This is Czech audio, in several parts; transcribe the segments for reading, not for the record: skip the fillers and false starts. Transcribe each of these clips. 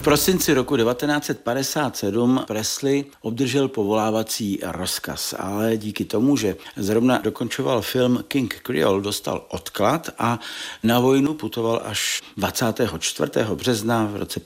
V prosinci roku 1957 Presley obdržel povolávací rozkaz, ale díky tomu, že zrovna dokončoval film King Creole, dostal odklad a na vojnu putoval až 24. března v roce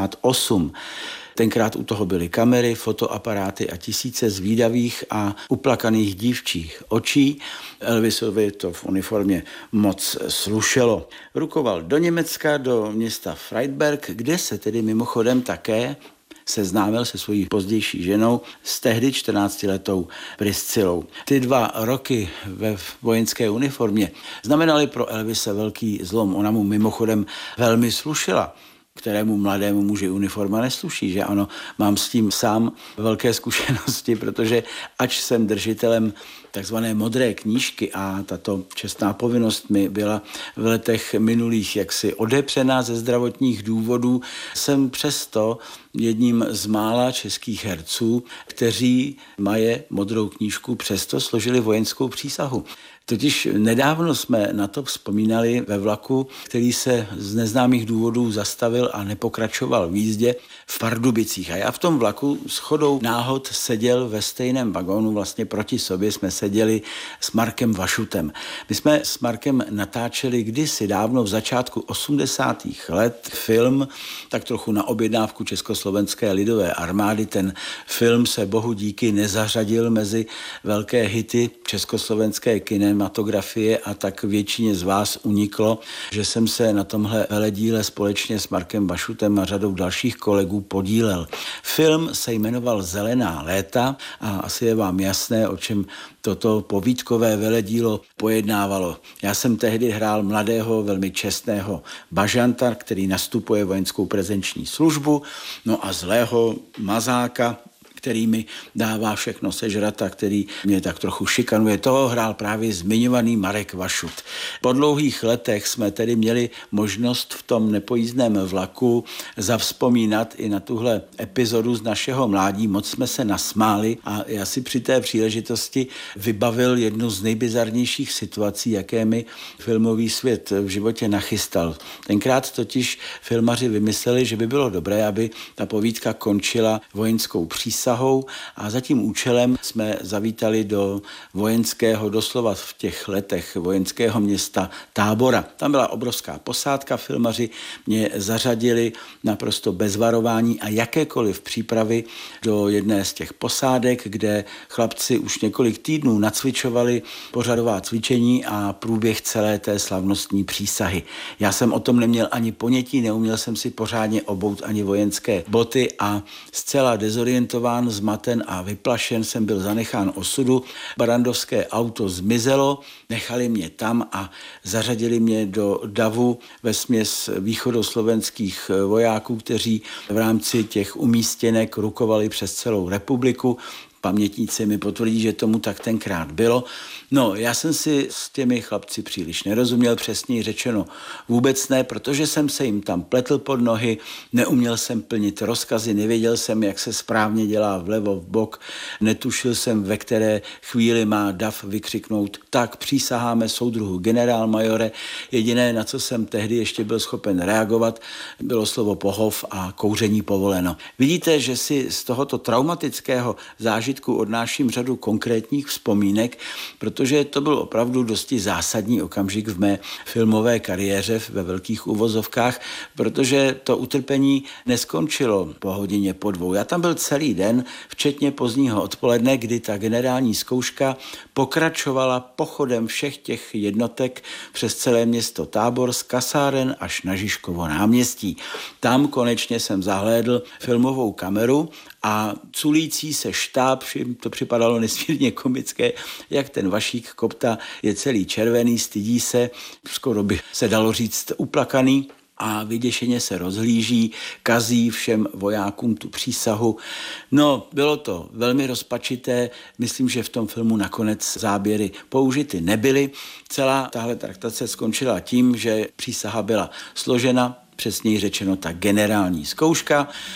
58. Tenkrát u toho byly kamery, fotoaparáty a tisíce zvídavých a uplakaných dívčích očí. Elvisovi to v uniformě moc slušelo. Rukoval do Německa, do města Freiberg, kde se tedy mimochodem také seznámil se svojí pozdější ženou s tehdy 14letou Priscilou. Ty 2 roky ve vojenské uniformě znamenaly pro Elvise velký zlom. Ona mu mimochodem velmi slušela. Kterému mladému muži uniforma nesluší, že ano, mám s tím sám velké zkušenosti, protože ač jsem držitelem takzvané modré knížky a tato čestná povinnost mi byla v letech minulých jaksi odepřená ze zdravotních důvodů, jsem přesto jedním z mála českých herců, kteří mají modrou knížku, přesto složili vojenskou přísahu. Totiž nedávno jsme na to vzpomínali ve vlaku, který se z neznámých důvodů zastavil a nepokračoval v jízdě v Pardubicích. A já v tom vlaku shodou náhod seděl ve stejném vagónu, vlastně proti sobě jsme seděli s Markem Vašutem. My jsme s Markem natáčeli kdysi dávno v začátku 80. let film, tak trochu na objednávku Československé lidové armády. Ten film se bohu díky nezařadil mezi velké hity československé kinematografie a tak většině z vás uniklo, že jsem se na tomhle veledíle společně s Markem Vašutem a řadou dalších kolegů podílel. Film se jmenoval Zelená léta a asi je vám jasné, o čem toto povídkové veledílo pojednávalo. Já jsem tehdy hrál mladého, velmi čestného bažanta, který nastupuje vojenskou prezenční službu, no a zlého mazáka, který mi dává všechno sežrat a který mě tak trochu šikanuje. Toho hrál právě zmiňovaný Marek Vašut. Po dlouhých letech jsme tedy měli možnost v tom nepojízdném vlaku zavzpomínat i na tuhle epizodu z našeho mládí. Moc jsme se nasmáli a já si při té příležitosti vybavil jednu z nejbizarnějších situací, jaké mi filmový svět v životě nachystal. Tenkrát totiž filmaři vymysleli, že by bylo dobré, aby ta povídka končila vojenskou přísahou a za tím účelem jsme zavítali do vojenského, doslova v těch letech vojenského města Tábora. Tam byla obrovská posádka, filmaři mě zařadili naprosto bez varování a jakékoliv přípravy do jedné z těch posádek, kde chlapci už několik týdnů nacvičovali pořadová cvičení a průběh celé té slavnostní přísahy. Já jsem o tom neměl ani ponětí, neuměl jsem si pořádně obout ani vojenské boty a zcela dezorientován, zmaten a vyplašen jsem byl zanechán osudu. Barandovské auto zmizelo, nechali mě tam a zařadili mě do davu vesměs východoslovenských vojáků, kteří v rámci těch umístěnek rukovali přes celou republiku. Pamětníci mi potvrdí, že tomu tak tenkrát bylo. No, já jsem si s těmi chlapci příliš nerozuměl, přesněji řečeno vůbec ne, protože jsem se jim tam pletl pod nohy, neuměl jsem plnit rozkazy, nevěděl jsem, jak se správně dělá vlevo, vbok, netušil jsem, ve které chvíli má dav vykřiknout tak přísaháme soudruhu generálmajore. Jediné, na co jsem tehdy ještě byl schopen reagovat, bylo slovo pohov a kouření povoleno. Vidíte, že si z tohoto traumatického zážitku odnáším řadu konkrétních vzpomínek, protože to byl opravdu dosti zásadní okamžik v mé filmové kariéře ve velkých uvozovkách, protože to utrpení neskončilo po hodině, po 2. Já tam byl celý den, včetně pozdního odpoledne, kdy ta generální zkouška pokračovala pochodem všech těch jednotek přes celé město Tábor z kasáren až na Žižkovo náměstí. Tam konečně jsem zahlédl filmovou kameru a culící se štáb, všim to připadalo nesmírně komické, jak ten Vašík Kopta je celý červený, stydí se, skoro by se dalo říct uplakaný a vyděšeně se rozhlíží, kazí všem vojákům tu přísahu. No, bylo to velmi rozpačité, myslím, že v tom filmu nakonec záběry použity nebyly. Celá tahle traktace skončila tím, že přísaha byla složena, přesněji řečeno ta generální zkouška.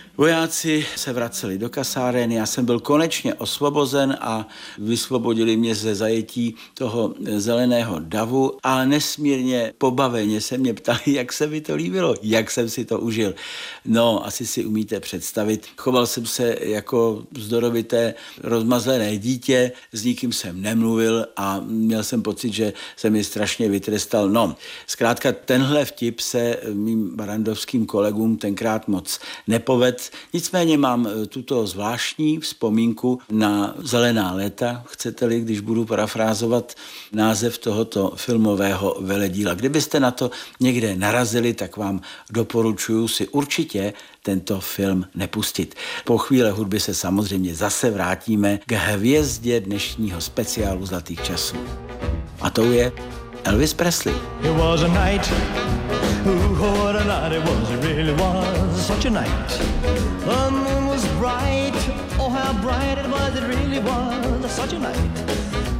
Vojáci se vraceli do kasáren, já jsem byl konečně osvobozen a vysvobodili mě ze zajetí toho zeleného davu a nesmírně pobaveně se mě ptali, jak se mi to líbilo, jak jsem si to užil. No, asi si umíte představit. Choval jsem se jako vzdorovité rozmazlené dítě, s nikým jsem nemluvil a měl jsem pocit, že se mi strašně vytrestal. No, zkrátka tenhle vtip se mým barandovským kolegům tenkrát moc nepovedl. Nicméně mám tuto zvláštní vzpomínku na zelená léta, chcete-li, když budu parafrázovat název tohoto filmového veledíla. Kdybyste na to někde narazili, tak vám doporučuji si určitě tento film nepustit. Po chvíli hudby se samozřejmě zase vrátíme k hvězdě dnešního speciálu Zlatých časů. A to je Elvis Presley. It was a night, ooh, what a night it was, it really was such a night. The moon was bright, oh how bright it was, it really was such a night.